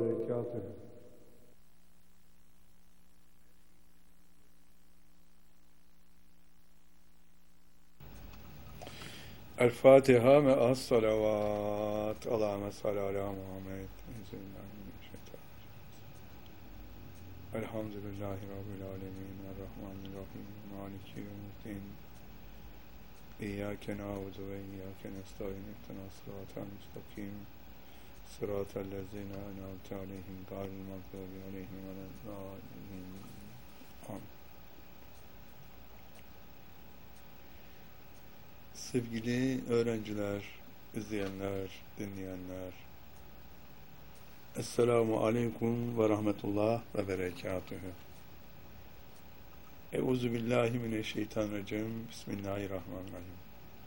وبركاته. الفاتحة مع الصلوات. اللهم صل على محمد. الحمد لله رب العالمين الرحمن الرحيم مالك يوم الدين إياك نعبد وإياك نستعين اهدنا الصراط المستقيم صراط الذين أنعمت عليهم غير المغضوب عليهم ولا الضالين. Amin. Sevgili öğrenciler, izleyenler, dinleyenler, Esselamu Aleyküm ve Rahmetullah ve Berekatühü. Euzubillahimineşşeytanirracim. Bismillahirrahmanirrahim.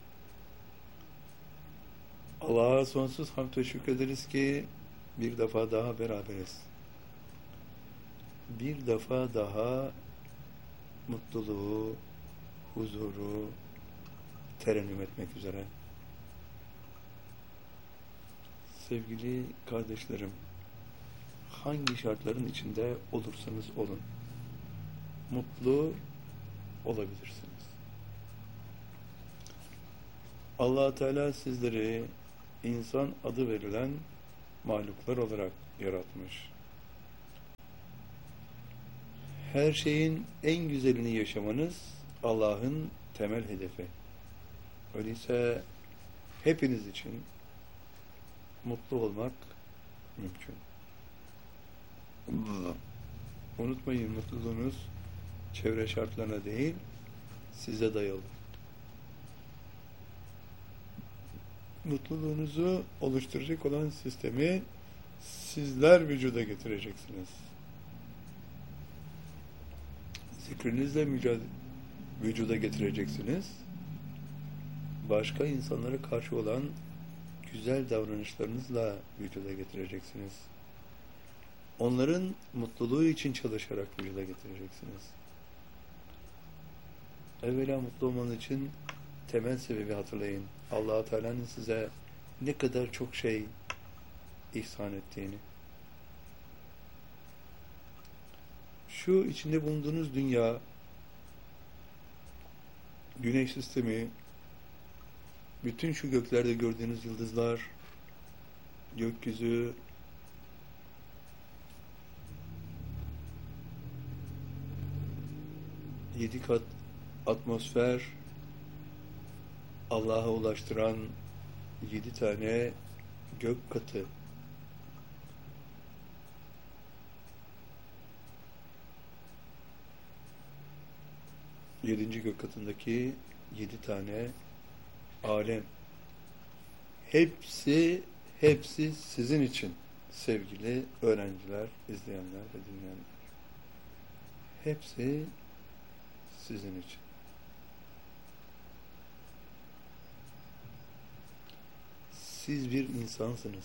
Allah'a sonsuz hamd ve şükrederiz ki bir defa daha beraberiz. Bir defa daha mutluluğu, huzuru terennüm etmek üzere. Sevgili kardeşlerim, hangi şartların içinde olursanız olun, mutlu olabilirsiniz. Allah Teala sizleri insan adı verilen mahluklar olarak yaratmış. Her şeyin en güzelini yaşamanız Allah'ın temel hedefi. Öyleyse hepiniz için mutlu olmak mümkün. Unutmayın, mutluluğunuz çevre şartlarına değil, size dayalı. Mutluluğunuzu oluşturacak olan sistemi sizler vücuda getireceksiniz. Zikrinizle vücuda getireceksiniz. Başka insanlara karşı olan güzel davranışlarınızla vücuda getireceksiniz. Onların mutluluğu için çalışarak vücuda getireceksiniz. Evvela mutlu olmanız için temel sebebi hatırlayın. Allah-u Teala'nın size ne kadar çok şey ihsan ettiğini. Şu içinde bulunduğunuz dünya, güneş sistemi, bütün şu göklerde gördüğünüz yıldızlar, gökyüzü, yedi kat atmosfer, Allah'a ulaştıran 7 tane gök katı, yedinci gök katındaki 7 tane alem, hepsi sizin için sevgili öğrenciler, izleyenler ve dinleyenler. Hepsi sizin için. Siz bir insansınız.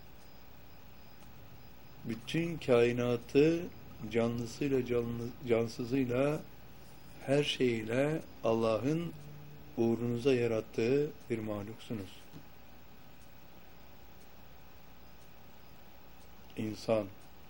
Bütün kainatı canlısıyla cansızıyla her şeyiyle Allah'ın uğrunuza yarattığı bir mahluksunuz. İnsan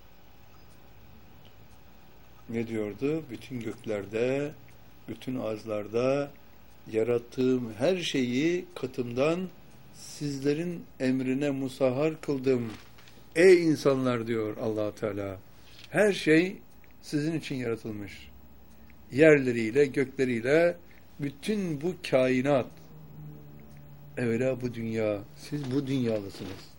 ne diyordu? Bütün göklerde, bütün arzlarda yarattığım her şeyi katımdan sizlerin emrine musahhar kıldım. Ey insanlar, diyor Allah Teala. Her şey sizin için yaratılmış. Yerleriyle, gökleriyle, bütün bu kainat. Evvela bu dünya. Siz bu dünyalısınız.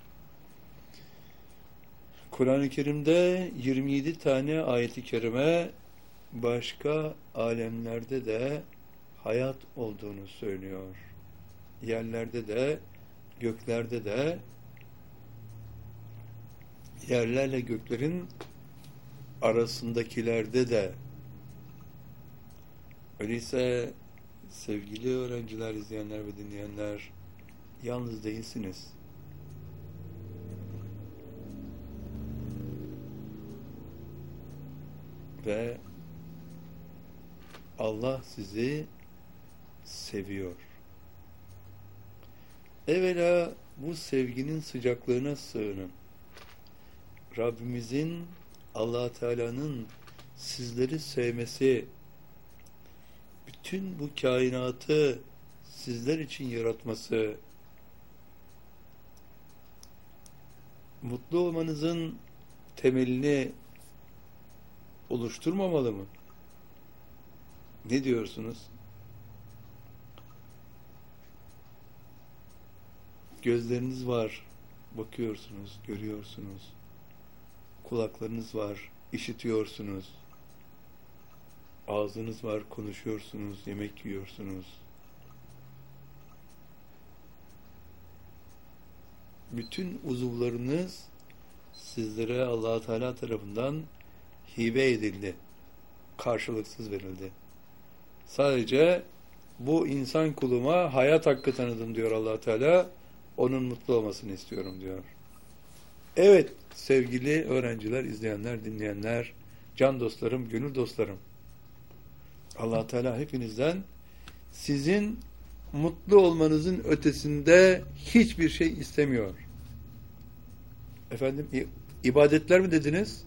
Kur'an-ı Kerim'de 27 tane ayet-i kerime başka alemlerde de hayat olduğunu söylüyor. Yerlerde de, göklerde de, yerlerle göklerin arasındakilerde de. Öyleyse sevgili öğrenciler, izleyenler ve dinleyenler, yalnız değilsiniz. Ve Allah sizi seviyor. Evvela bu sevginin sıcaklığına sığının. Rabbimizin, Allah Teala'nın sizleri sevmesi, bütün bu kainatı sizler için yaratması, mutlu olmanızın temelini oluşturmamalı mı? Ne diyorsunuz? Gözleriniz var, bakıyorsunuz, görüyorsunuz. Kulaklarınız var, işitiyorsunuz. Ağzınız var, konuşuyorsunuz, yemek yiyorsunuz. Bütün uzuvlarınız sizlere Allah Teala tarafından hibe edildi. Karşılıksız verildi. Sadece bu insan kuluma hayat hakkı tanıdım diyor Allah Teala. Onun mutlu olmasını istiyorum diyor. Evet sevgili öğrenciler, izleyenler, dinleyenler, can dostlarım, gönül dostlarım. Allah Teala hepinizden sizin mutlu olmanızın ötesinde hiçbir şey istemiyor. Efendim, ibadetler mi dediniz?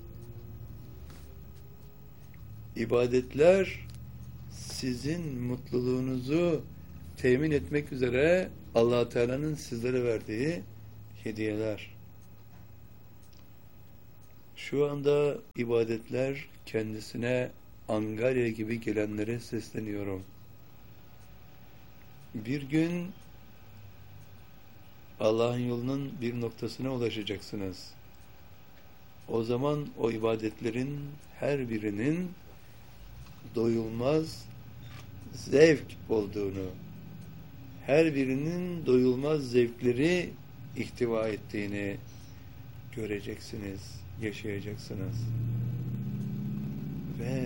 İbadetler sizin mutluluğunuzu temin etmek üzere Allah Teala'nın sizlere verdiği hediyeler. Şu anda ibadetler kendisine Angarya gibi gelenlere sesleniyorum. Bir gün Allah'ın yolunun bir noktasına ulaşacaksınız. O zaman o ibadetlerin her birinin doyulmaz zevk olduğunu, her birinin doyulmaz zevkleri ihtiva ettiğini göreceksiniz, yaşayacaksınız. Ve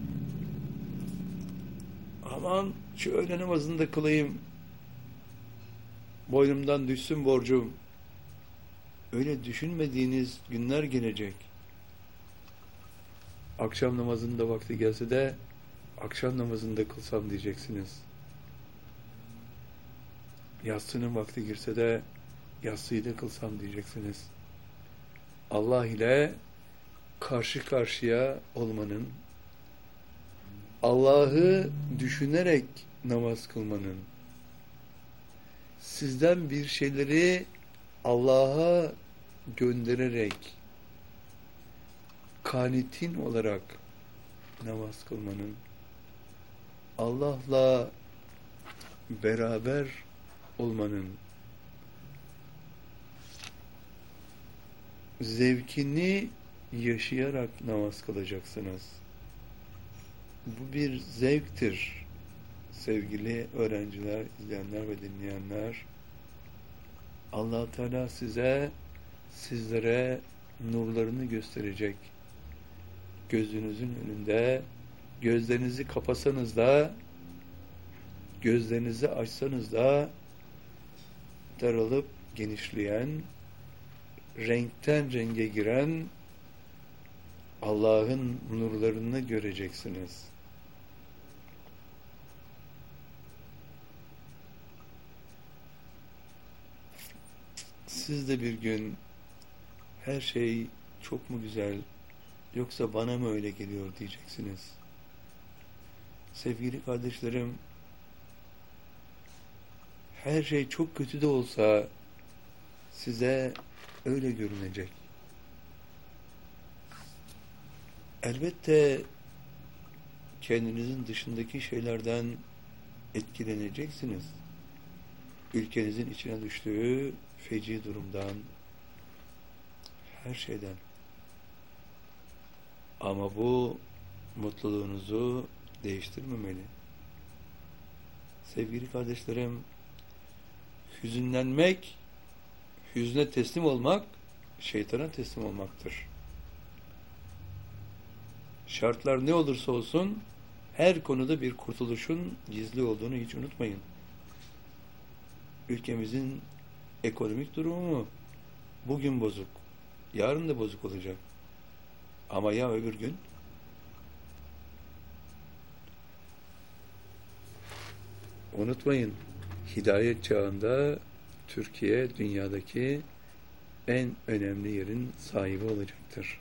aman şu öğle namazını da kılayım, boynumdan düşsün borcum. Öyle düşünmediğiniz günler gelecek. Akşam namazının da vakti gelse de akşam namazını da kılsam diyeceksiniz. Yatsının vakti girse de yatsıyı da kılsam diyeceksiniz. Allah ile karşı karşıya olmanın, Allah'ı düşünerek namaz kılmanın, sizden bir şeyleri Allah'a göndererek kanitin olarak namaz kılmanın, Allah'la beraber olmanın zevkini yaşayarak namaz kılacaksınız. Bu bir zevktir sevgili öğrenciler, izleyenler ve dinleyenler. Allah Teala sizlere nurlarını gösterecek. Gözünüzün önünde, gözlerinizi kapasanız da, gözlerinizi açsanız da daralıp genişleyen, renkten renge giren Allah'ın nurlarını göreceksiniz. Siz de bir gün her şey çok mu güzel, yoksa bana mı öyle geliyor diyeceksiniz. Sevgili kardeşlerim, her şey çok kötü de olsa size öyle görünecek. Elbette kendinizin dışındaki şeylerden etkileneceksiniz. Ülkenizin içine düştüğü feci durumdan, her şeyden. Ama bu mutluluğunuzu değiştirmemeli. Sevgili kardeşlerim, hüzünlenmek, hüzne teslim olmak, şeytana teslim olmaktır. Şartlar ne olursa olsun, her konuda bir kurtuluşun gizli olduğunu hiç unutmayın. Ülkemizin ekonomik durumu bugün bozuk, yarın da bozuk olacak. Ama ya öbür gün? Unutmayın, hidayet çağında Türkiye dünyadaki en önemli yerin sahibi olacaktır.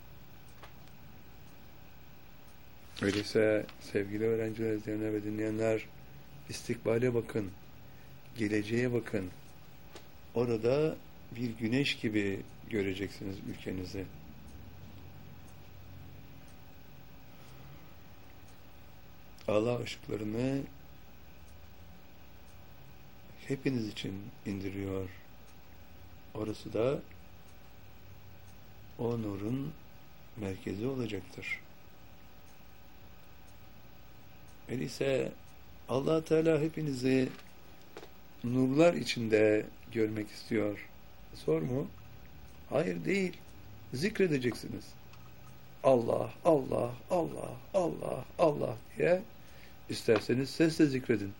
Öyleyse sevgili öğrenciler, izleyenler ve dinleyenler, istikbale bakın, geleceğe bakın. Orada bir güneş gibi göreceksiniz ülkenizi. Allah ışıklarını hepiniz için indiriyor. Orası da o nurun merkezi olacaktır. Öyleyse Allah Teala hepinizi nurlar içinde görmek istiyor. Zor mu? Hayır, değil. Zikredeceksiniz. Allah, Allah, Allah, Allah, Allah diye. İsterseniz sesle zikredin.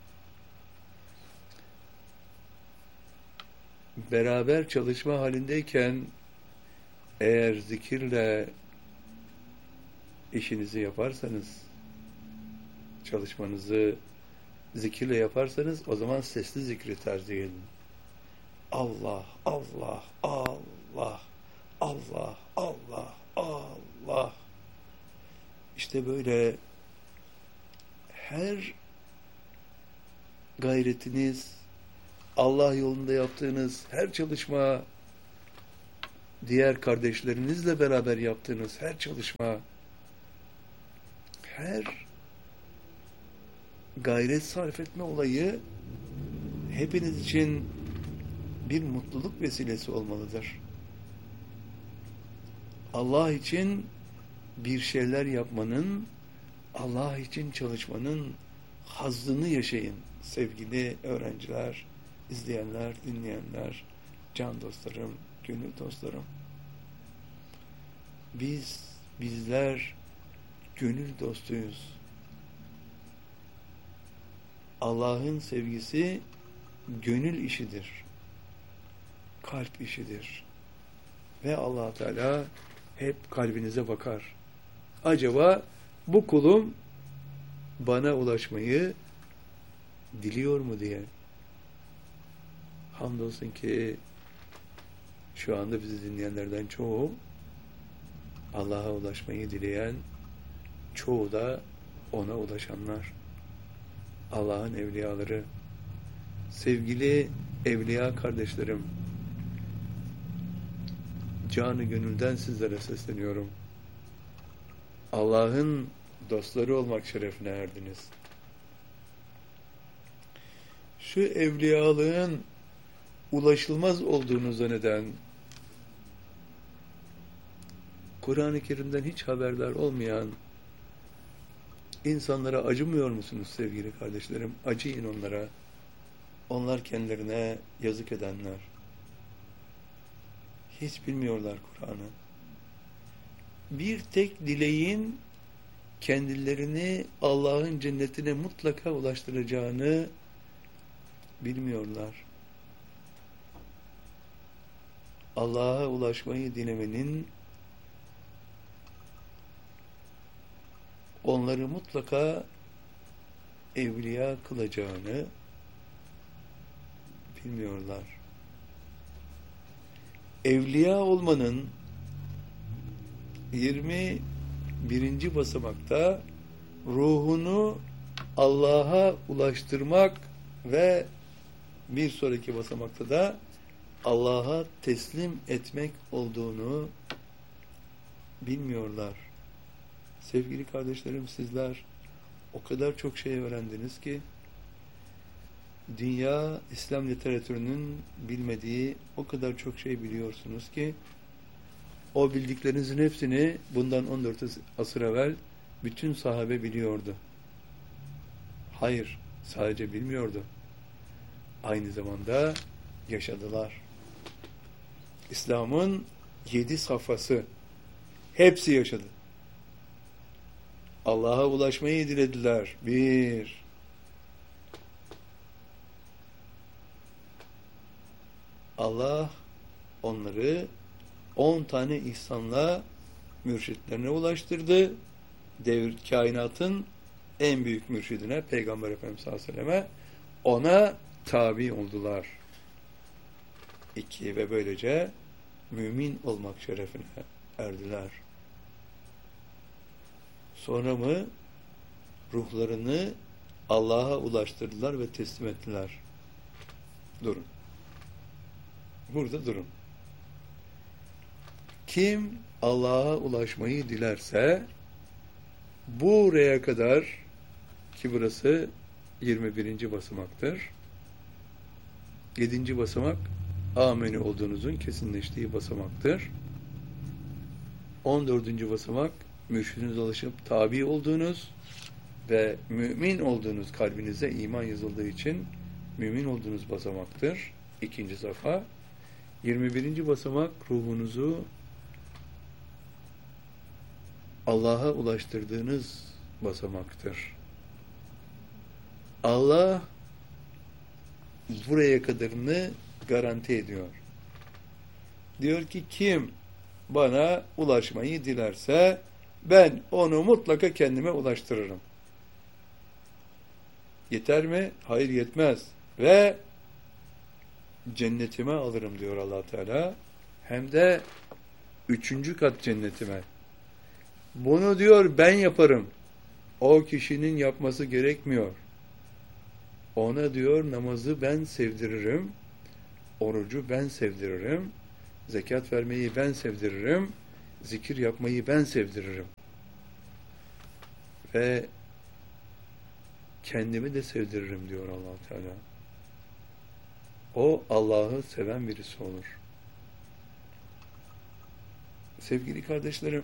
Beraber çalışma halindeyken eğer zikirle işinizi yaparsanız, çalışmanızı zikirle yaparsanız, o zaman sesli zikri tercih edin. Allah, Allah, Allah, Allah, Allah, Allah. İşte böyle her gayretiniz, Allah yolunda yaptığınız her çalışma, diğer kardeşlerinizle beraber yaptığınız her çalışma, her gayret sarf etme olayı hepiniz için bir mutluluk vesilesi olmalıdır. Allah için bir şeyler yapmanın, Allah için çalışmanın hazzını yaşayın sevgili öğrenciler, izleyenler, dinleyenler, can dostlarım, gönül dostlarım. Bizler gönül dostuyuz. Allah'ın sevgisi gönül işidir. Kalp işidir. Ve Allah Teala hep kalbinize bakar. Acaba bu kulum bana ulaşmayı diliyor mu diye. Hamdolsun ki şu anda bizi dinleyenlerden çoğu Allah'a ulaşmayı dileyen, çoğu da ona ulaşanlar. Allah'ın evliyaları, sevgili evliya kardeşlerim, canı gönülden sizlere sesleniyorum. Allah'ın dostları olmak şerefine erdiniz. Şu evliyalığın ulaşılmaz olduğunu zanneden, Kur'an-ı Kerim'den hiç haberdar olmayan insanlara acımıyor musunuz sevgili kardeşlerim? Acıyın onlara. Onlar kendilerine yazık edenler. Hiç bilmiyorlar Kur'an'ı. Bir tek dileğin kendilerini Allah'ın cennetine mutlaka ulaştıracağını bilmiyorlar. Allah'a ulaşmayı dilemenin onları mutlaka evliya kılacağını bilmiyorlar. Evliya olmanın 21. basamakta ruhunu Allah'a ulaştırmak ve bir sonraki basamakta da Allah'a teslim etmek olduğunu bilmiyorlar. Sevgili kardeşlerim, sizler o kadar çok şey öğrendiniz ki dünya İslam literatürünün bilmediği o kadar çok şey biliyorsunuz ki o bildiklerinizin hepsini bundan 14 asır evvel bütün sahabe biliyordu. Hayır, sadece bilmiyordu. Aynı zamanda yaşadılar. İslam'ın 7 safhası hepsi yaşadı. Allah'a ulaşmayı dilediler. 1. Allah onları 10 tane ihsanla mürşitlerine ulaştırdı. Kainatın en büyük mürşidine, Peygamber Efendimiz sallallahu aleyhi ve selleme, ona tabi oldular. 2. Ve böylece mümin olmak şerefine erdiler. Sonra mı ruhlarını Allah'a ulaştırdılar ve teslim ettiler. Durun. Burada durun. Kim Allah'a ulaşmayı dilerse buraya kadar, ki burası 21. basamaktır. 7. basamak ameni olduğunuzun kesinleştiği basamaktır. 14. basamak mürşidiniz alışıp tabi olduğunuz ve mümin olduğunuz, kalbinize iman yazıldığı için mümin olduğunuz basamaktır. 2. safa. 21. basamak ruhunuzu Allah'a ulaştırdığınız basamaktır. Allah buraya kadarını garanti ediyor. Diyor ki kim bana ulaşmayı dilerse ben onu mutlaka kendime ulaştırırım. Yeter mi? Hayır, yetmez. Ve cennetime alırım diyor Allah Teala. Hem de 3. kat cennetime. Bunu diyor ben yaparım. O kişinin yapması gerekmiyor. Ona diyor namazı ben sevdiririm. Orucu ben sevdiririm. Zekat vermeyi ben sevdiririm. Zikir yapmayı ben sevdiririm. Ve kendimi de sevdiririm diyor Allah Teala. O Allah'ı seven birisi olur. Sevgili kardeşlerim,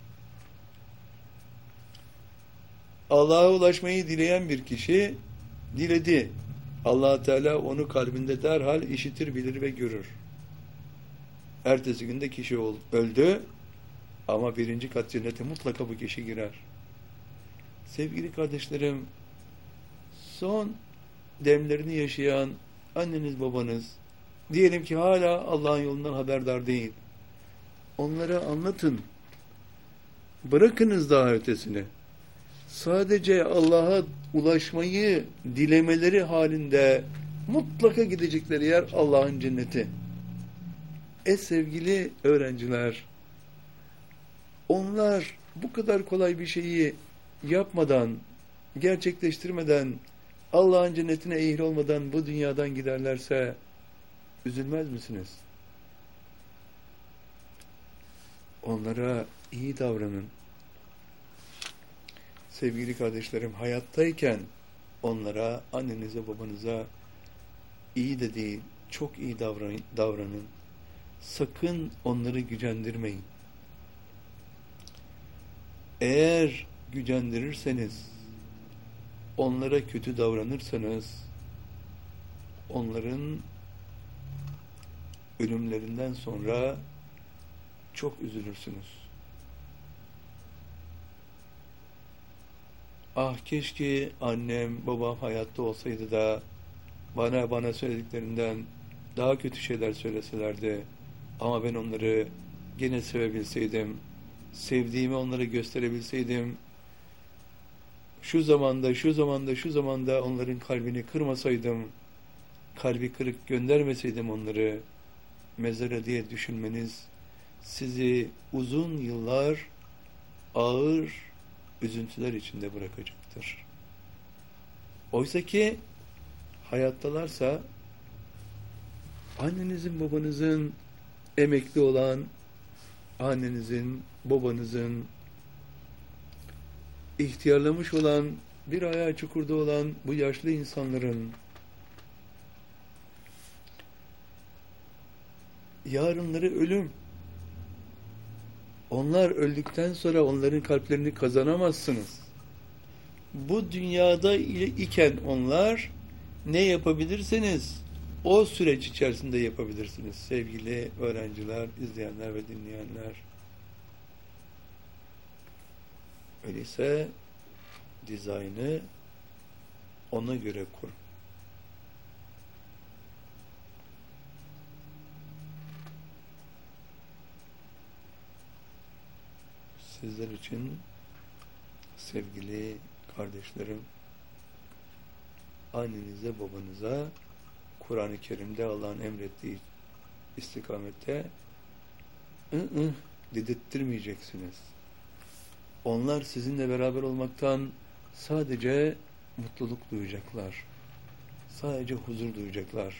Allah'a ulaşmayı dileyen bir kişi diledi. Allah Teala onu kalbinde derhal işitir, bilir ve görür. Ertesi günde kişi öldü ama 1. kat cennete mutlaka bu kişi girer. Sevgili kardeşlerim, son demlerini yaşayan anneniz babanız diyelim ki hala Allah'ın yolundan haberdar değil. Onlara anlatın. Bırakınız daha ötesini. Sadece Allah'a ulaşmayı dilemeleri halinde mutlaka gidecekleri yer Allah'ın cenneti. Sevgili öğrenciler, onlar bu kadar kolay bir şeyi yapmadan, gerçekleştirmeden, Allah'ın cennetine ehil olmadan bu dünyadan giderlerse üzülmez misiniz? Onlara iyi davranın. Sevgili kardeşlerim, hayattayken onlara, annenize, babanıza iyi de değil, çok iyi davranın. Sakın onları gücendirmeyin. Eğer gücendirirseniz, onlara kötü davranırsanız, onların ölümlerinden sonra çok üzülürsünüz. Ah keşke annem, babam hayatta olsaydı da bana söylediklerinden daha kötü şeyler söyleselerdi. Ama ben onları gene sevebilseydim, sevdiğimi onlara gösterebilseydim, şu zamanda onların kalbini kırmasaydım, kalbi kırık göndermeseydim onları mezara diye düşünmeniz sizi uzun yıllar ağır üzüntüler içinde bırakacaktır. Oysa ki hayattalarsa annenizin, babanızın, emekli olan annenizin, babanızın, ihtiyarlamış olan, bir ayağı çukurda olan bu yaşlı insanların yarınları ölüm. Onlar öldükten sonra onların kalplerini kazanamazsınız. Bu dünyada iken onlar ne yapabilirsiniz? O süreç içerisinde yapabilirsiniz sevgili öğrenciler, izleyenler ve dinleyenler. Öyleyse dizaynı ona göre kur. Sizler için sevgili kardeşlerim, annenize, babanıza Kur'an-ı Kerim'de Allah'ın emrettiği istikamette ı dedirttirmeyeceksiniz. Onlar sizinle beraber olmaktan sadece mutluluk duyacaklar. Sadece huzur duyacaklar.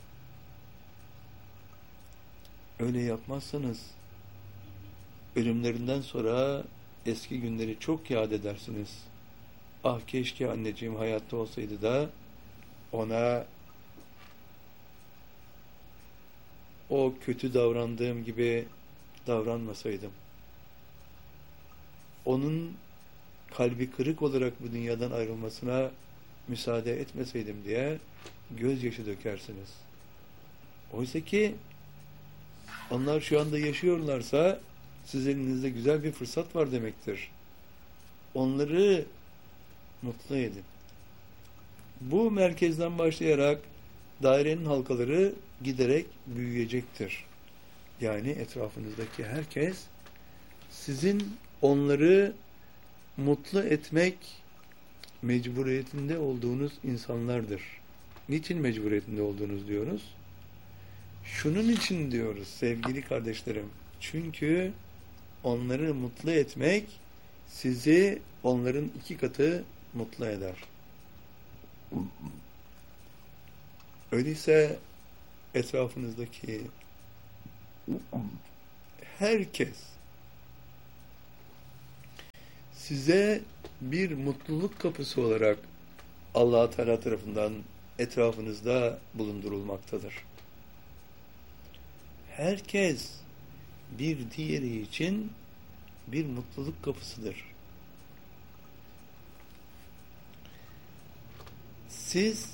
Öyle yapmazsanız ölümlerinden sonra eski günleri çok yad edersiniz. Ah keşke anneciğim hayatta olsaydı da ona o kötü davrandığım gibi davranmasaydım. Onun kalbi kırık olarak bu dünyadan ayrılmasına müsaade etmeseydim diye gözyaşı dökersiniz. Oysa ki onlar şu anda yaşıyorlarsa sizin elinizde güzel bir fırsat var demektir. Onları mutlu edin. Bu merkezden başlayarak dairenin halkaları giderek büyüyecektir. Yani etrafınızdaki herkes sizin onları mutlu etmek mecburiyetinde olduğunuz insanlardır. Niçin mecburiyetinde olduğunuz diyoruz? Şunun için diyoruz sevgili kardeşlerim. Çünkü onları mutlu etmek sizi onların 2 katı mutlu eder. Öyleyse etrafınızdaki herkes size bir mutluluk kapısı olarak Allah Teala tarafından etrafınızda bulundurulmaktadır. Herkes bir diğeri için bir mutluluk kapısıdır. Siz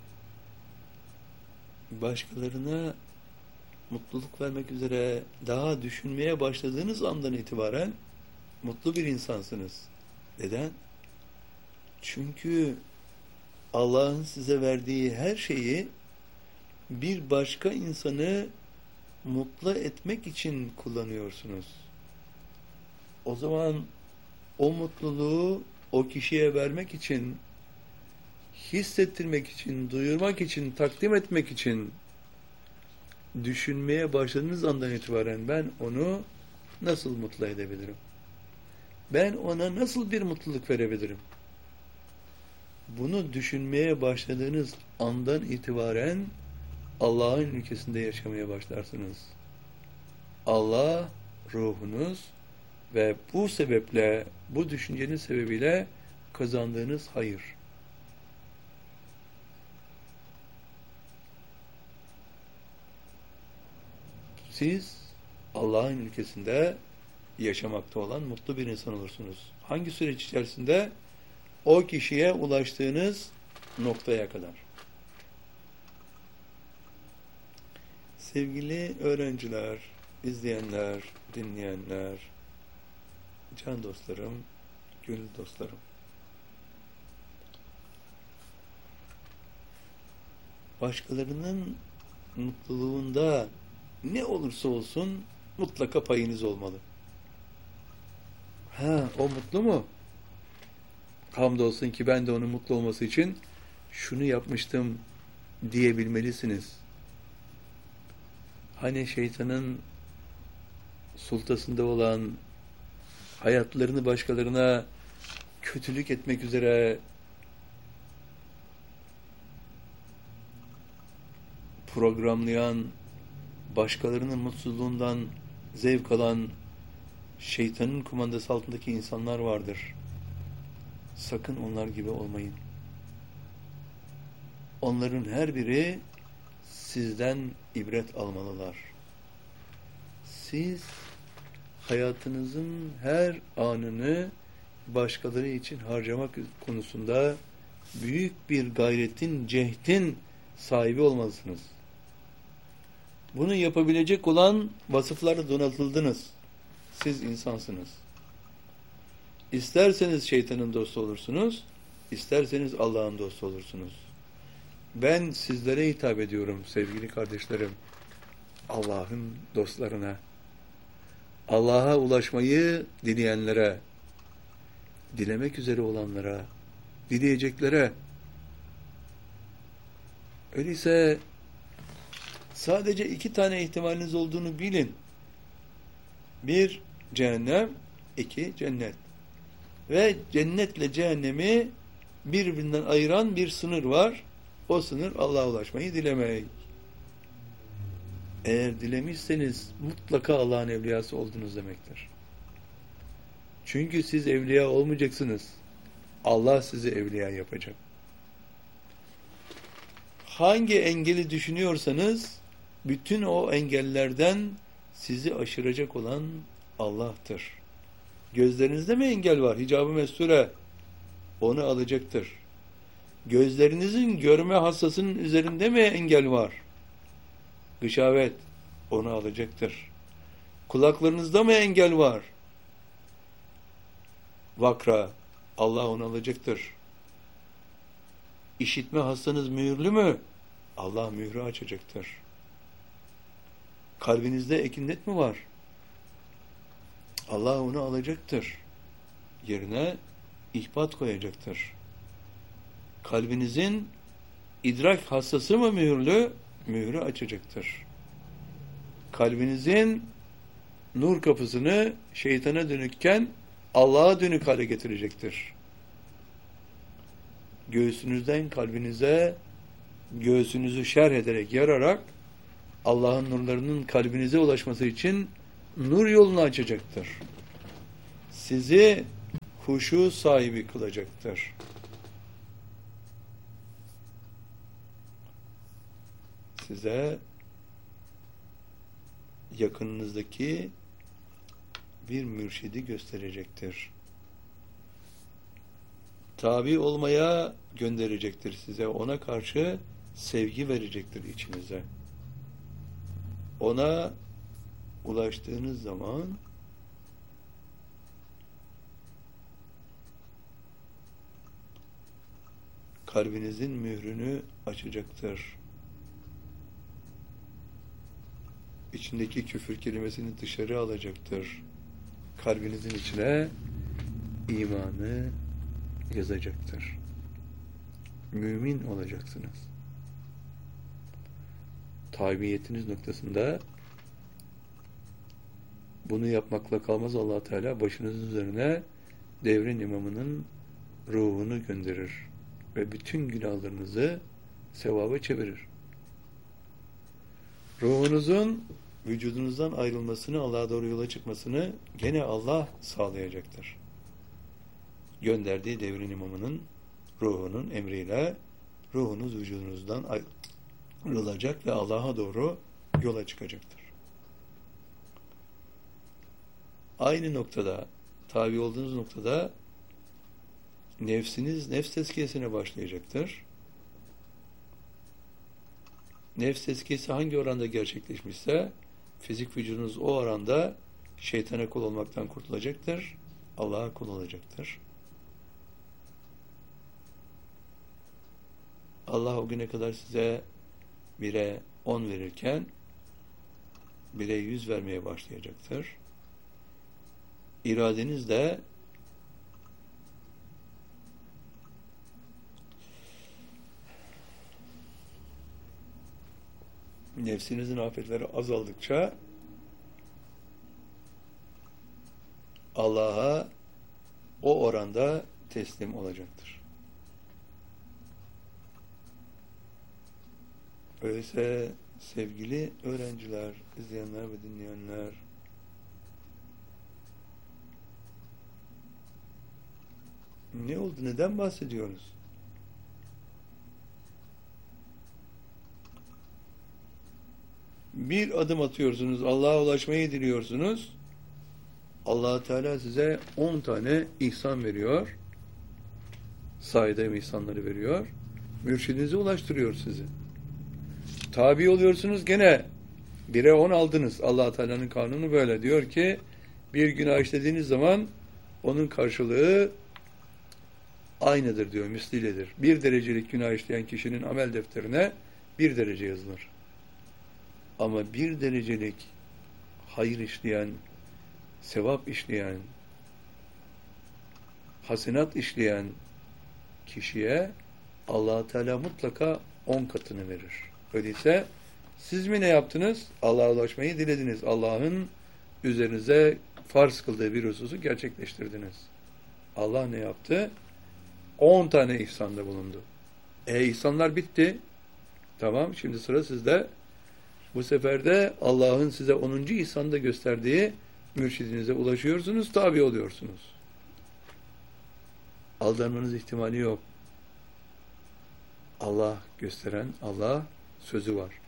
başkalarına mutluluk vermek üzere daha düşünmeye başladığınız andan itibaren mutlu bir insansınız. Neden? Çünkü Allah'ın size verdiği her şeyi bir başka insanı mutlu etmek için kullanıyorsunuz. O zaman o mutluluğu o kişiye vermek için, hissettirmek için, duyurmak için, takdim etmek için düşünmeye başladığınız andan itibaren ben onu nasıl mutlu edebilirim? Ben ona nasıl bir mutluluk verebilirim? Bunu düşünmeye başladığınız andan itibaren Allah'ın ülkesinde yaşamaya başlarsınız. Allah ruhunuz ve bu sebeple, bu düşüncenin sebebiyle kazandığınız hayır. Siz Allah'ın ülkesinde yaşamakta olan mutlu bir insan olursunuz. Hangi süreç içerisinde? O kişiye ulaştığınız noktaya kadar. Sevgili öğrenciler, izleyenler, dinleyenler, can dostlarım, gönül dostlarım. Başkalarının mutluluğunda ne olursa olsun mutlaka payınız olmalı. O mutlu mu? Hamdolsun ki ben de onun mutlu olması için şunu yapmıştım diyebilmelisiniz. Hani şeytanın sultasında olan, hayatlarını başkalarına kötülük etmek üzere programlayan, başkalarının mutsuzluğundan zevk alan şeytanın kumandası altındaki insanlar vardır. Sakın onlar gibi olmayın. Onların her biri sizden ibret almalılar. Siz hayatınızın her anını başkaları için harcamak konusunda büyük bir gayretin, cehdin sahibi olmalısınız. Bunu yapabilecek olan vasıflarla donatıldınız. Siz insansınız. İsterseniz şeytanın dostu olursunuz, isterseniz Allah'ın dostu olursunuz. Ben sizlere hitap ediyorum sevgili kardeşlerim. Allah'ın dostlarına, Allah'a ulaşmayı dileyenlere, dilemek üzere olanlara, dileyeceklere. Öyleyse sadece 2 tane ihtimaliniz olduğunu bilin. Bir, cehennem. İki, cennet. Ve cennetle cehennemi birbirinden ayıran bir sınır var. O sınır Allah'a ulaşmayı dilemek. Eğer dilemişseniz mutlaka Allah'ın evliyası oldunuz demektir. Çünkü siz evliya olmayacaksınız. Allah sizi evliya yapacak. Hangi engeli düşünüyorsanız bütün o engellerden sizi aşıracak olan Allah'tır. Gözlerinizde mi engel var? Hicab-ı mesture onu alacaktır. Gözlerinizin görme hassasının üzerinde mi engel var? Gışavet onu alacaktır. Kulaklarınızda mı engel var? Vakra Allah onu alacaktır. İşitme hassanız mühürlü mü? Allah mührü açacaktır. Kalbinizde ekinnet mi var? Allah onu alacaktır. Yerine ihbat koyacaktır. Kalbinizin idrak hassası mı mühürlü? Mührü açacaktır. Kalbinizin nur kapısını şeytana dönükken Allah'a dönük hale getirecektir. Göğsünüzden kalbinize, göğsünüzü şerh ederek, yararak Allah'ın nurlarının kalbinize ulaşması için nur yolunu açacaktır. Sizi huşu sahibi kılacaktır. Size yakınınızdaki bir mürşidi gösterecektir. Tabi olmaya gönderecektir size. Ona karşı sevgi verecektir içinize. Ona ulaştığınız zaman kalbinizin mührünü açacaktır. İçindeki küfür kelimesini dışarı alacaktır. Kalbinizin içine imanı yazacaktır. Mümin olacaksınız. Tabiyetiniz noktasında bunu yapmakla kalmaz. Allah Teala başınızın üzerine devrin imamının ruhunu gönderir ve bütün günahlarınızı sevaba çevirir. Ruhunuzun vücudunuzdan ayrılmasını, Allah'a doğru yola çıkmasını gene Allah sağlayacaktır. Gönderdiği devrin imamının ruhunun emriyle ruhunuz vücudunuzdan ayrılacak ve Allah'a doğru yola çıkacaktır. Aynı noktada, tabi olduğunuz noktada nefsiniz nefs tezkiyesine başlayacaktır. Nefs tezkiyesi hangi oranda gerçekleşmişse fizik vücudunuz o oranda şeytana kul olmaktan kurtulacaktır. Allah'a kul olacaktır. Allah o güne kadar size 1'e 10 verirken 1'e 100 vermeye başlayacaktır. İradeniz de nefsinizin afetleri azaldıkça Allah'a o oranda teslim olacaktır. Öyleyse sevgili öğrenciler, izleyenler ve dinleyenler, ne oldu? Neden bahsediyoruz? Bir adım atıyorsunuz, Allah'a ulaşmayı diliyorsunuz. Allah Teala size 10 tane ihsan veriyor. Sayede ihsanları veriyor. Mürşidinize ulaştırıyor sizi. Tabi oluyorsunuz, gene 1'e 10 aldınız. Allah Teala'nın kanunu böyle. Diyor ki bir günah işlediğiniz zaman onun karşılığı aynıdır diyor, mislidir. 1 derecelik günah işleyen kişinin amel defterine 1 derece yazılır. Ama 1 derecelik hayır işleyen, sevap işleyen, hasenat işleyen kişiye Allah Teala mutlaka 10 katını verir. Öyleyse siz mi ne yaptınız? Allah'a ulaşmayı dilediniz. Allah'ın üzerinize farz kıldığı bir hususu gerçekleştirdiniz. Allah ne yaptı? 10 tane ihsanda bulundu. İhsanlar bitti. Tamam, şimdi sıra sizde. Bu sefer de Allah'ın size 10. ihsanda gösterdiği mürşidinize ulaşıyorsunuz, tabi oluyorsunuz. Aldanmanız ihtimali yok. Allah gösteren, Allah sözü var.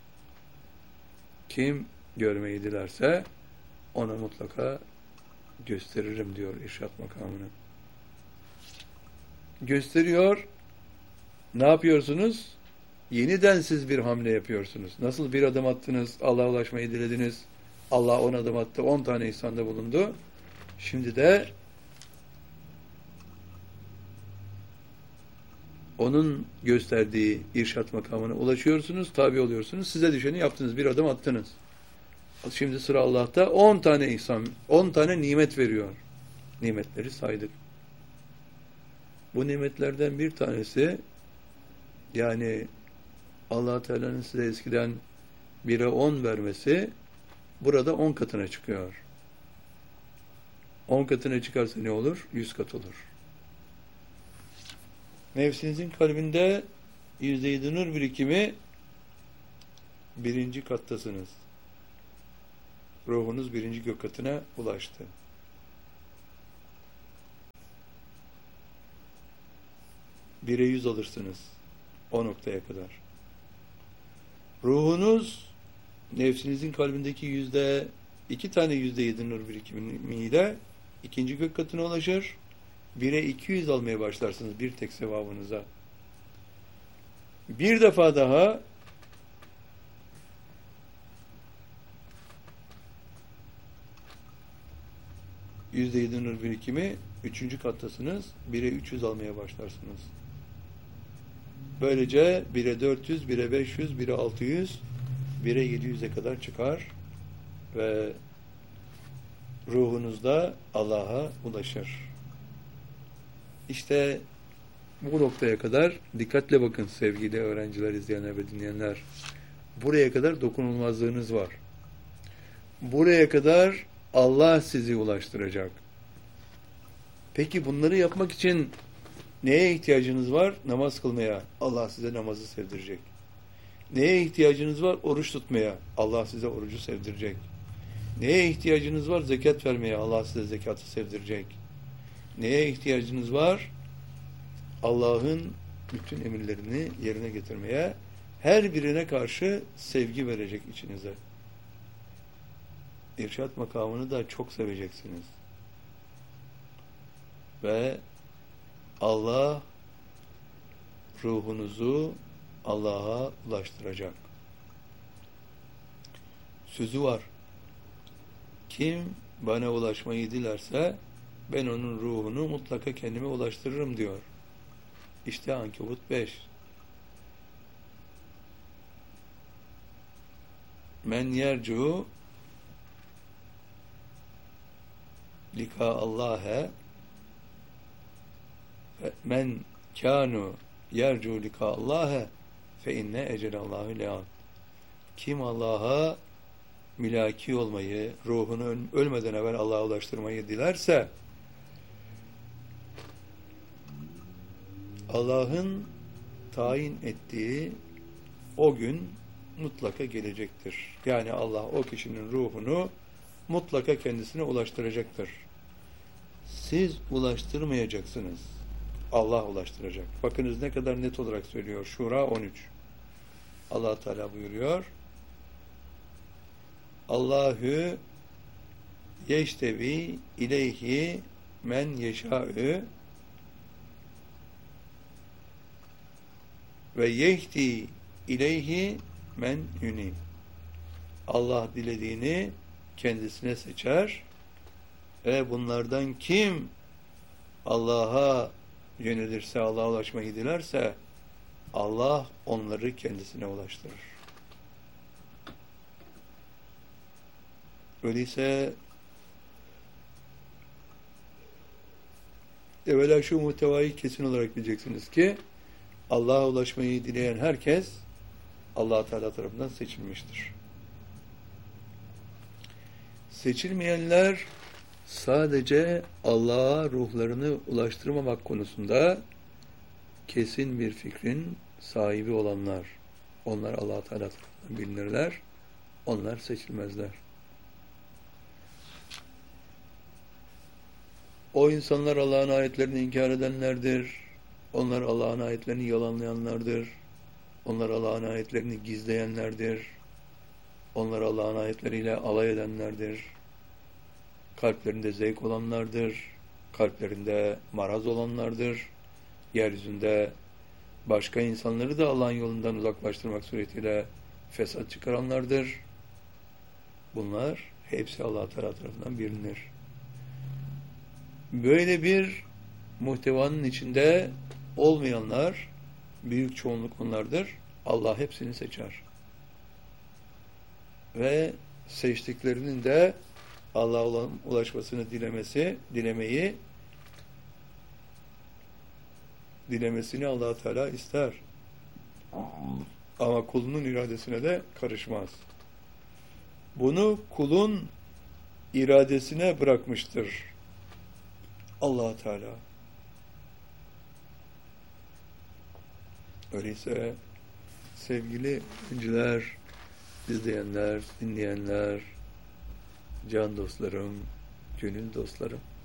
Kim görmeyi dilerse ona mutlaka gösteririm diyor irşad makamını. Gösteriyor. Ne yapıyorsunuz? Yeniden siz bir hamle yapıyorsunuz. Nasıl bir adım attınız, Allah'a ulaşmayı dilediniz. Allah 10 adım attı, 10 tane ihsanda bulundu. Şimdi de onun gösterdiği irşad makamına ulaşıyorsunuz, tabi oluyorsunuz. Size düşeni yaptınız, bir adım attınız. Şimdi sıra Allah'ta 10 tane ihsan, 10 tane nimet veriyor. Nimetleri saydık. Bu nimetlerden bir tanesi, yani Allah Teala'nın size eskiden 1'e 10 vermesi burada 10 katına çıkıyor. 10 katına çıkarsa ne olur? 100 kat olur. Nefsinizin kalbinde %7 nur birikimi 1. kattasınız. Ruhunuz 1. gök katına ulaştı. Bire 100 alırsınız o noktaya kadar. Ruhunuz nefsinizin kalbindeki %2 tane %7 nur birikimiyle 2. gök katına ulaşır. 1'e 200 almaya başlarsınız bir tek sevabınıza. Bir defa daha %7 nur birikimi 3. kattasınız. 1'e 300 almaya başlarsınız. Böylece 1'e 400, 1'e 500, 1'e 600, 1'e 700'e kadar çıkar ve ruhunuzda Allah'a ulaşır. İşte bu noktaya kadar dikkatle bakın sevgili öğrenciler, izleyenler ve dinleyenler. Buraya kadar dokunulmazlığınız var. Buraya kadar Allah sizi ulaştıracak. Peki bunları yapmak için neye ihtiyacınız var? Namaz kılmaya. Allah size namazı sevdirecek. Neye ihtiyacınız var? Oruç tutmaya. Allah size orucu sevdirecek. Neye ihtiyacınız var? Zekat vermeye. Allah size zekatı sevdirecek. Neye ihtiyacınız var? Allah'ın bütün emirlerini yerine getirmeye, her birine karşı sevgi verecek içinize. İrşad makamını da çok seveceksiniz. Ve Allah ruhunuzu Allah'a ulaştıracak. Sözü var. Kim bana ulaşmayı dilerse ben onun ruhunu mutlaka kendime ulaştırırım diyor. İşte Ankebut 5. Men yercu lika Allah'e men kanu yercu lika Allah'e fe inne ecelallahu le'an. Kim Allah'a mülaki olmayı, ruhunu ölmeden evvel Allah'a ulaştırmayı dilerse Allah'ın tayin ettiği o gün mutlaka gelecektir. Yani Allah o kişinin ruhunu mutlaka kendisine ulaştıracaktır. Siz ulaştırmayacaksınız. Allah ulaştıracak. Bakınız ne kadar net olarak söylüyor. Şura 13. Allah Teala buyuruyor. Allahü yeştevi ileyhi men yeşâ'ü ve yehdi ileyhi men yuni. Allah dilediğini kendisine seçer ve bunlardan kim Allah'a yönelirse, Allah'a ulaşmayı dilerse Allah onları kendisine ulaştırır. Öyleyse evvela şu muhtevayı kesin olarak bileceksiniz ki Allah'a ulaşmayı dileyen herkes Allah Teala tarafından seçilmiştir. Seçilmeyenler sadece Allah'a ruhlarını ulaştırmamak konusunda kesin bir fikrin sahibi olanlar. Onlar Allah Teala tarafından bilinirler. Onlar seçilmezler. O insanlar Allah'ın ayetlerini inkar edenlerdir. Onlar Allah'ın ayetlerini yalanlayanlardır. Onlar Allah'ın ayetlerini gizleyenlerdir. Onlar Allah'ın ayetleriyle alay edenlerdir. Kalplerinde zevk olanlardır. Kalplerinde maraz olanlardır. Yeryüzünde başka insanları da Allah'ın yolundan uzaklaştırmak suretiyle fesat çıkaranlardır. Bunlar hepsi Allah Teala tarafından bilinir. Böyle bir muhtevanın içinde olmayanlar, büyük çoğunluk onlardır. Allah hepsini seçer. Ve seçtiklerinin de Allah'a olan ulaşmasını dilemesini Allah Teala ister. Ama kulunun iradesine de karışmaz. Bunu kulun iradesine bırakmıştır Allah Teala. Öyleyse sevgili öğrenciler, izleyenler, dinleyenler, can dostlarım, gönül dostlarım,